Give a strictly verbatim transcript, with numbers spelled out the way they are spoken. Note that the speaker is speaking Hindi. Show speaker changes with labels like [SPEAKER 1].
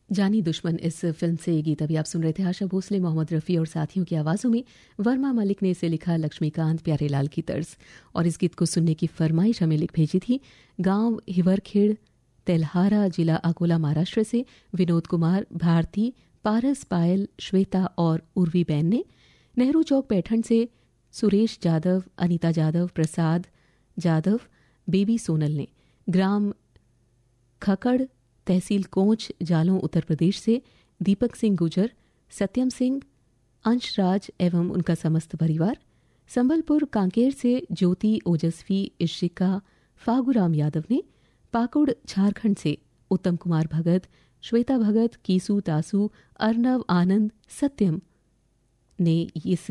[SPEAKER 1] जानी दुश्मन इस फिल्म से ये गीत अभी आप सुन रहे थे आशा भोसले, मोहम्मद रफ़ी और साथियों की आवाज़ों में। वर्मा मलिक ने इसे लिखा लक्ष्मीकांत प्यारेलाल की तर्ज। और इस गीत को सुनने की फरमाइश हमें लिख भेजी थी गांव हिवरखेड़ तेल्हारा, जिला अकोला, महाराष्ट्र से विनोद कुमार, भारती, पारस, पायल, श्वेता और उर्वी बैन ने। नेहरू चौक पैठण से सुरेश जादव, अनीता जादव, प्रसाद जादव, बेबी सोनल ने। ग्राम खकड़, तहसील कोंच, जालौं, उत्तर प्रदेश से दीपक सिंह गुजर, सत्यम सिंह, अंशराज एवं उनका समस्त परिवार। संबलपुर कांकेर से ज्योति, ओजस्वी, इशिका, फागुराम यादव ने। पाकुड़ झारखंड से उत्तम कुमार भगत, श्वेता भगत, कीसू, तासू, अर्नव, आनंद, सत्यम ने इस